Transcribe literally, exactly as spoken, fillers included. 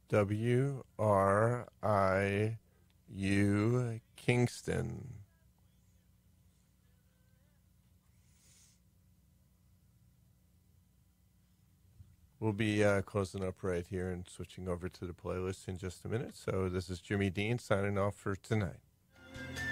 W R I U Kingston. We'll be uh, closing up right here and switching over to the playlist in just a minute. So this is Jimmy Dean signing off for tonight.